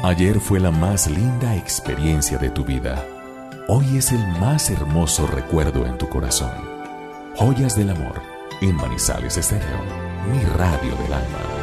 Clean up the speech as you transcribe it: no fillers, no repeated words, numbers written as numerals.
Ayer fue la más linda experiencia de tu vida. Hoy es el más hermoso recuerdo en tu corazón. Joyas del amor, en Manizales Estéreo, mi radio del alma.